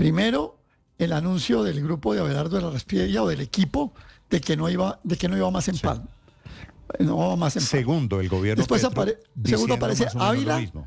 Primero, el anuncio del grupo de Abelardo de la Espriella o del equipo de que no iba más en Palma. No va más en Palma. Segundo, el gobierno Después Petro segundo aparece más o menos Ávila. lo mismo.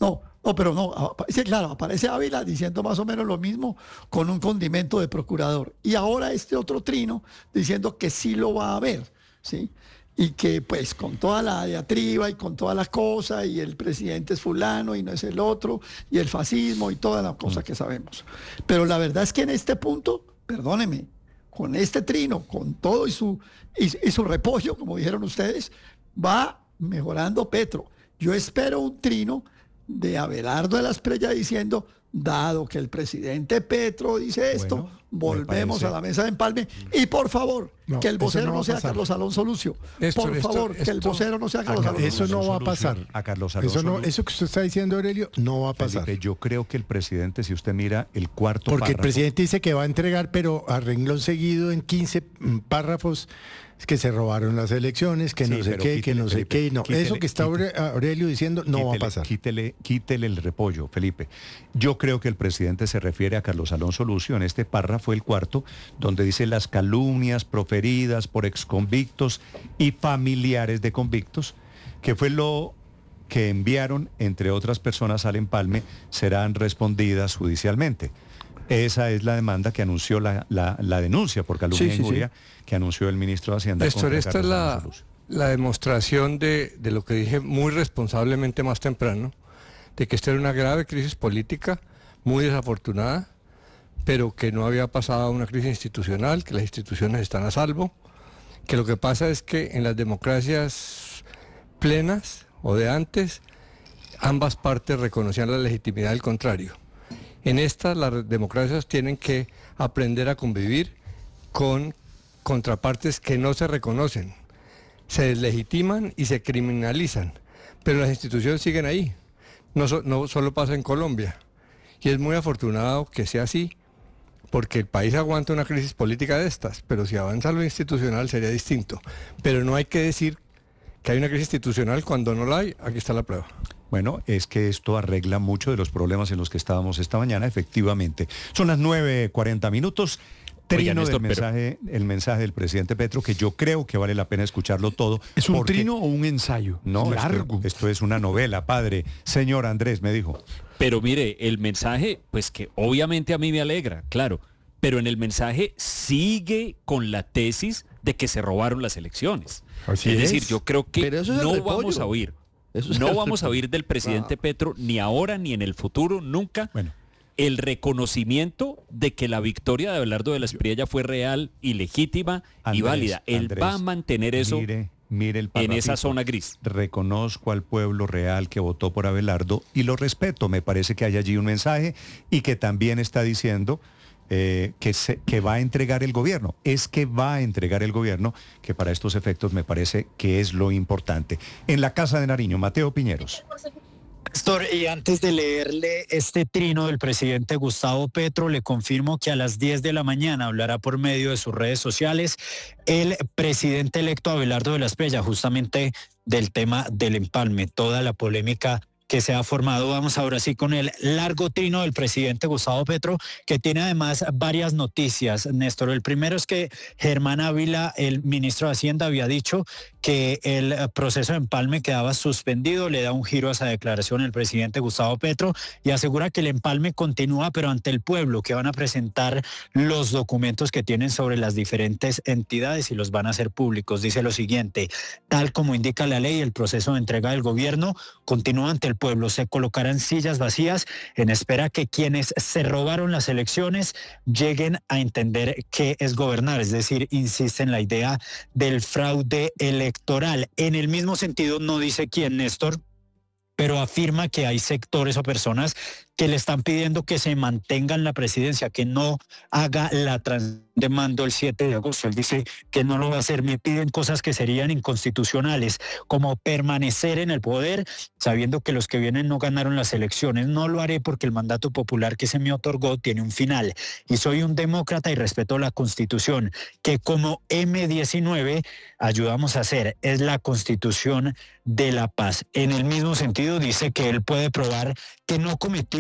Aparece Ávila diciendo más o menos lo mismo con un condimento de procurador. Y ahora este otro trino diciendo que sí lo va a haber, ¿sí? Y que pues con toda la diatriba y con todas las cosas, y el presidente es fulano y no es el otro, y el fascismo y toda la cosa que sabemos. Pero la verdad es que en este punto, perdóneme, con este trino, con todo y su repollo, como dijeron ustedes, va mejorando Petro. Yo espero un trino de Abelardo de la Espriella diciendo, dado que el presidente Petro dice esto, Bueno, volvemos a la mesa de empalme. Y por favor, que el vocero no sea Carlos Alonso Lucio. Por favor, que el vocero no sea Carlos Alonso Lucio. Eso no va a pasar. A Carlos Alonso Eso que usted está diciendo, Aurelio, no va a pasar. Felipe, yo creo que el presidente, si usted mira el cuarto Porque el párrafo, presidente dice que va a entregar, pero a renglón seguido en 15 párrafos, es que se robaron las elecciones, que Sí, no sé pero qué, quítele, que no sé Felipe, qué. No. quítele, Eso que está Aurelio diciendo no va a pasar. Quítele el repollo, Felipe. Yo creo que el presidente se refiere a Carlos Alonso Lucio en este párrafo, el cuarto, donde dice las calumnias proferidas por exconvictos y familiares de convictos, que fue lo que enviaron, entre otras personas, al empalme, serán respondidas judicialmente. Esa es la demanda que anunció la denuncia por calumnia e injuria que anunció el ministro de Hacienda. Néstor, esta es la demostración de lo que dije muy responsablemente más temprano, de que esta era una grave crisis política, muy desafortunada, pero que no había pasado a una crisis institucional, que las instituciones están a salvo, que lo que pasa es que en las democracias plenas o de antes, ambas partes reconocían la legitimidad del contrario. En estas las democracias tienen que aprender a convivir con contrapartes que no se reconocen, se deslegitiman y se criminalizan, pero las instituciones siguen ahí. No solo pasa en Colombia. Y es muy afortunado que sea así, porque el país aguanta una crisis política de estas, pero si avanza lo institucional sería distinto. Pero no hay que decir que hay una crisis institucional cuando no la hay. Aquí está la prueba. Bueno, es que esto arregla mucho de los problemas en los que estábamos esta mañana, efectivamente. Son las 9:40 minutos. Trino, Néstor, el mensaje del presidente Petro, que yo creo que vale la pena escucharlo todo. ¿Es un trino o un ensayo? No, largo. Esto es una novela, padre. Señor Andrés, me dijo. Pero mire, el mensaje, pues que obviamente a mí me alegra, claro, pero en el mensaje sigue con la tesis de que se robaron las elecciones. Así es decir, yo creo que no vamos a oír. No vamos a oír del presidente Petro ni ahora ni en el futuro, nunca, el reconocimiento de que la victoria de Abelardo de la Espriella fue real y legítima y válida. Él va a mantener eso mire en esa zona gris. Reconozco al pueblo real que votó por Abelardo y lo respeto. Me parece que hay allí un mensaje y que también está diciendo que va a entregar el gobierno. Es que va a entregar el gobierno, que para estos efectos me parece que es lo importante. En la Casa de Nariño, Mateo Piñeros. Néstor, y antes de leerle este trino del presidente Gustavo Petro, le confirmo que a las 10 de la mañana hablará por medio de sus redes sociales el presidente electo Abelardo de la Espriella, justamente del tema del empalme, toda la polémica que se ha formado. Vamos ahora sí con el largo trino del presidente Gustavo Petro, que tiene además varias noticias, Néstor. El primero es que Germán Ávila, el ministro de Hacienda, había dicho que el proceso de empalme quedaba suspendido. Le da un giro a esa declaración el presidente Gustavo Petro y asegura que el empalme continúa, pero ante el pueblo, que van a presentar los documentos que tienen sobre las diferentes entidades y los van a hacer públicos. Dice lo siguiente: tal como indica la ley, el proceso de entrega del gobierno continúa ante el pueblo. Se colocarán sillas vacías en espera que quienes se robaron las elecciones lleguen a entender qué es gobernar. Es decir, insiste en la idea del fraude electoral. En el mismo sentido, no dice quién, Néstor, pero afirma que hay sectores o personas que le están pidiendo que se mantenga en la presidencia, que no haga la de mando el 7 de agosto. Él dice que no lo va a hacer. Me piden cosas que serían inconstitucionales, como permanecer en el poder, sabiendo que los que vienen no ganaron las elecciones. No lo haré porque el mandato popular que se me otorgó tiene un final. Y soy un demócrata y respeto la Constitución, que como M19 ayudamos a hacer. Es la Constitución de la paz. En el mismo sentido, dice que él puede probar que no cometió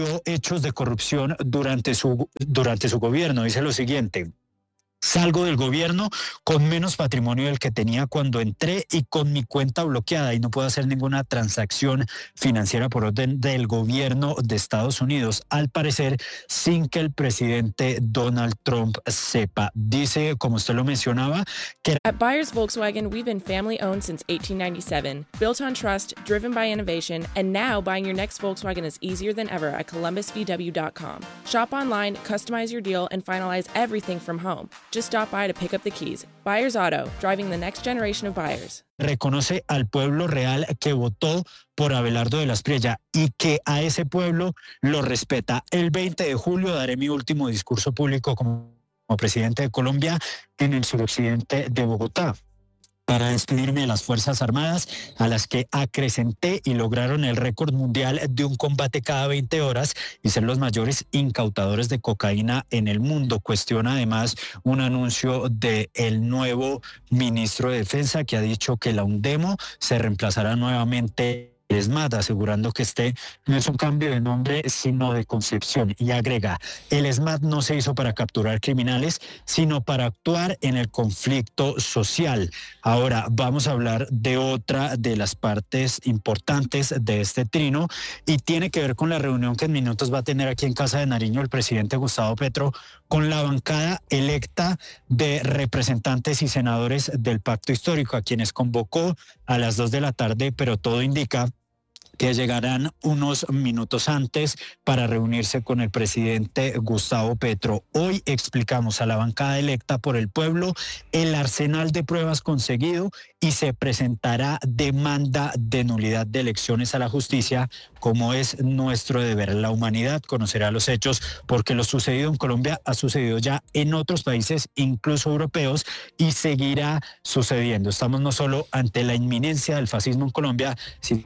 vio hechos de corrupción durante su gobierno. Dice lo siguiente: salgo del gobierno con menos patrimonio del que tenía cuando entré y con mi cuenta bloqueada y no puedo hacer ninguna transacción financiera por orden del gobierno de Estados Unidos, al parecer sin que el presidente Donald Trump sepa. Dice, como usted lo mencionaba, que... At Byers Volkswagen, we've been family owned since 1897, built on trust, driven by innovation, and now buying your next Volkswagen is easier than ever at columbusvw.com. Shop online, customize your deal, and finalize everything from home. Just stop by to pick up the keys. Byers Auto, driving the next generation of buyers. Reconoce al pueblo real que votó por Abelardo de la Espriella y que a ese pueblo lo respeta. El 20 de julio daré mi último discurso público como presidente de Colombia en el suroccidente de Bogotá, para despedirme de las Fuerzas Armadas, a las que acrecenté y lograron el récord mundial de un combate cada 20 horas y ser los mayores incautadores de cocaína en el mundo. Cuestiona además un anuncio del nuevo ministro de Defensa, que ha dicho que la UNDEMO se reemplazará nuevamente el SMAT, asegurando que este no es un cambio de nombre, sino de concepción. Y agrega, el SMAT no se hizo para capturar criminales, sino para actuar en el conflicto social. Ahora vamos a hablar de otra de las partes importantes de este trino y tiene que ver con la reunión que en minutos va a tener aquí en Casa de Nariño el presidente Gustavo Petro con la bancada electa de representantes y senadores del Pacto Histórico, a quienes convocó a las 2 de la tarde, pero todo indica que llegarán unos minutos antes para reunirse con el presidente Gustavo Petro. Hoy explicamos a la bancada electa por el pueblo el arsenal de pruebas conseguido y se presentará demanda de nulidad de elecciones a la justicia, como es nuestro deber. La humanidad conocerá los hechos, porque lo sucedido en Colombia ha sucedido ya en otros países, incluso europeos, y seguirá sucediendo. Estamos no solo ante la inminencia del fascismo en Colombia, sino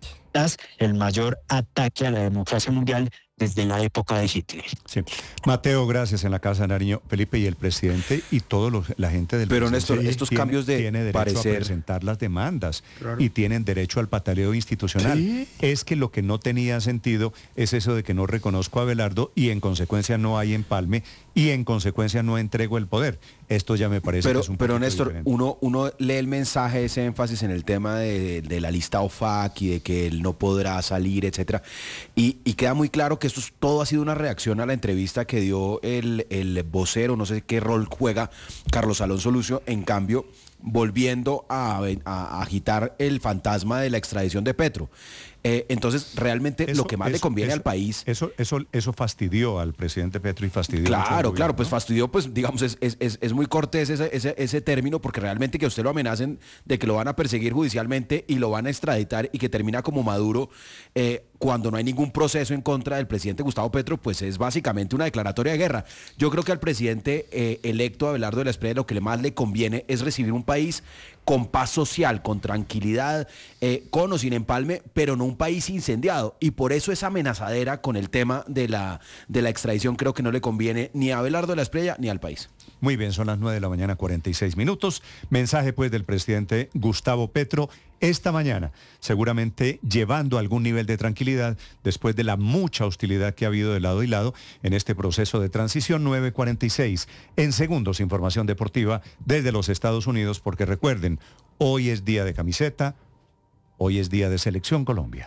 el mayor ataque a la democracia mundial desde la época de Hitler. Sí. Mateo, gracias en la Casa de Nariño. Felipe, y el presidente y la gente del... Pero Néstor, estos cambios de tiene derecho parecer... a presentar las demandas, claro, y tienen derecho al pataleo institucional. ¿Sí? Es que lo que no tenía sentido es eso de que no reconozco a Abelardo y en consecuencia no hay empalme y en consecuencia no entrego el poder. Esto ya me parece que es un Pero poquito Néstor, diferente. uno lee el mensaje, ese énfasis en el tema de la lista OFAC y de que él no podrá salir, etcétera, y queda muy claro que todo ha sido una reacción a la entrevista que dio el vocero, no sé qué rol juega Carlos Alonso Lucio, en cambio volviendo a agitar el fantasma de la extradición de Petro. Entonces, realmente lo que más le conviene al país... Eso fastidió al presidente Petro y fastidió mucho al Claro, gobierno, claro, pues ¿no? fastidió, pues digamos, es muy cortés ese término, porque realmente que a usted lo amenacen de que lo van a perseguir judicialmente y lo van a extraditar y que termina como Maduro, cuando no hay ningún proceso en contra del presidente Gustavo Petro, pues es básicamente una declaratoria de guerra. Yo creo que al presidente electo Abelardo de la Espriella lo que más le conviene es recibir un país con paz social, con tranquilidad, con o sin empalme, pero no un país incendiado. Y por eso esa amenazadera con el tema de la extradición creo que no le conviene ni a Abelardo de la Espriella ni al país. Muy bien, son las 9 de la mañana, 46 minutos. Mensaje pues del presidente Gustavo Petro esta mañana, seguramente llevando algún nivel de tranquilidad después de la mucha hostilidad que ha habido de lado y lado en este proceso de transición. 9:46. En segundos, información deportiva desde los Estados Unidos, porque recuerden, hoy es día de camiseta, hoy es día de Selección Colombia.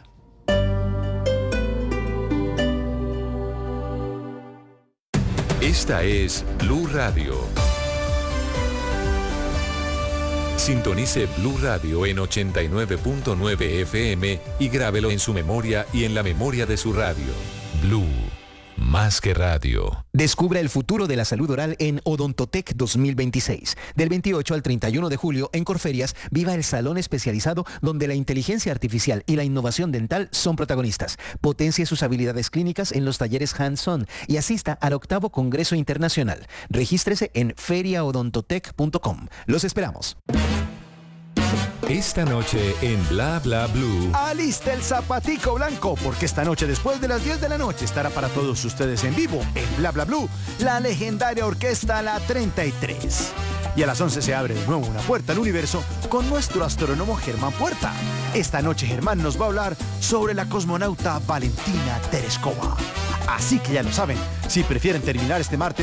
Esta es Blue Radio. Sintonice Blue Radio en 89.9 FM y grábelo en su memoria y en la memoria de su radio. Blue, más que radio. Descubra el futuro de la salud oral en Odontotech 2026. Del 28 al 31 de julio en Corferias, viva el salón especializado donde la inteligencia artificial y la innovación dental son protagonistas. Potencie sus habilidades clínicas en los talleres hands-on y asista al 8º Congreso Internacional. Regístrese en feriaodontotech.com. Los esperamos. Esta noche en Bla Bla Blue. Alista el zapatico blanco, porque esta noche después de las 10 de la noche estará para todos ustedes en vivo en Bla Bla Blue la legendaria orquesta La 33. Y a las 11 se abre de nuevo una puerta al universo con nuestro astrónomo Germán Puerta. Esta noche Germán nos va a hablar sobre la cosmonauta Valentina Tereskova. Así que ya lo saben, si prefieren terminar este martes